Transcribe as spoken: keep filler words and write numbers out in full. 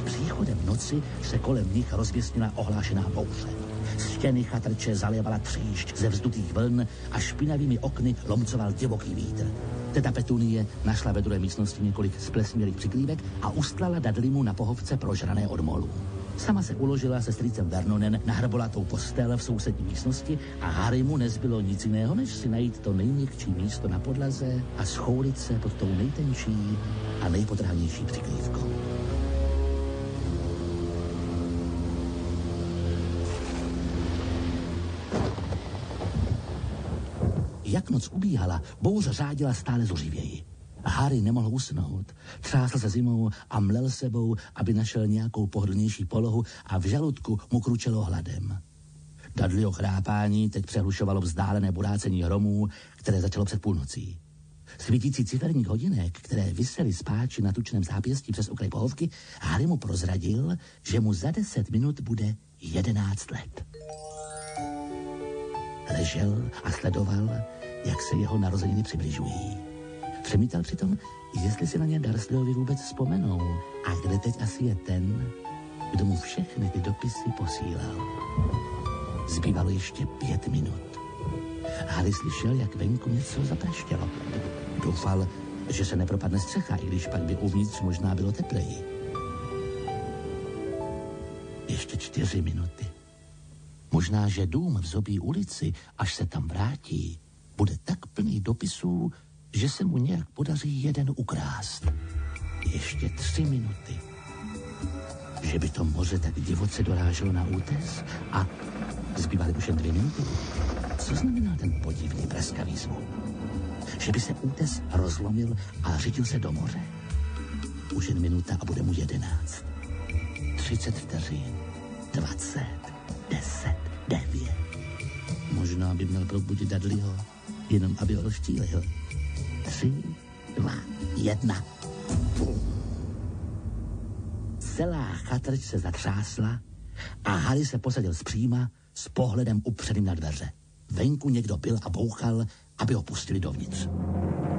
příchodem noci se kolem nich rozvěsnila ohlášená bouře. Stěny chatrče zalévala tříšť ze vzdutých vln a špinavými okny lomcoval divoký vítr. Teta Petunie našla ve druhé místnosti několik splesnivělých přikrývek a ustlala Dudleymu na pohovce prožrané od molu. Sama se uložila se strýcem Vernonem na hrbolatou postel v sousední místnosti a Harrymu nezbylo nic jiného, než si najít to nejměkčí místo na podlaze a schoulit se pod tou nejtenčí a nejpotrhanější přikrývkou. Jak noc ubíhala, bouře řádila stále zuřivěji. Harry nemohl usnout. Třásl se zimou a mlel sebou, aby našel nějakou pohodlnější polohu a v žaludku mu kručelo hladem. Dudleyho chrápání teď přehlušovalo vzdálené burácení hromů, které začalo před půlnocí. Svítící ciferník hodinek, které visely z páči na tučném zápěstí přes okraj pohovky, Harry mu prozradil, že mu za deset minut bude jedenáct let. Ležel a sledoval, jak se jeho narozeniny přibližují. Přemítal přitom, jestli si na ně Dursleyovi vůbec vzpomenou a kde teď asi je ten, kdo mu všechny ty dopisy posílal. Zbývalo ještě pět minut. Harry slyšel, jak venku něco zapraštělo. Doufal, že se nepropadne střecha, i když pak by uvnitř možná bylo tepleji. Ještě čtyři minuty. Možná, že dům v Zobí ulici, až se tam vrátí, bude tak plný dopisů, že se mu nějak podaří jeden ukrást. Ještě tři minuty. Že by to moře tak divoce doráželo na útes a zbývaly už jen dvě minuty. Co znamenal ten podivný praskavý zvuk? Že by se útes rozlomil a řitil se do moře. Už jen minuta a bude mu jedenáct. Třicet vteřin. Dvacet. Deset. Devět. Možná by měl probudit Dudleyho, jenom aby ho rozčílil. Tři, dva, jedna. Celá chatrč se zatřásla a Harry se posadil zpříma s pohledem upřeným na dveře. Venku někdo byl a bouchal, aby ho pustili dovnitř.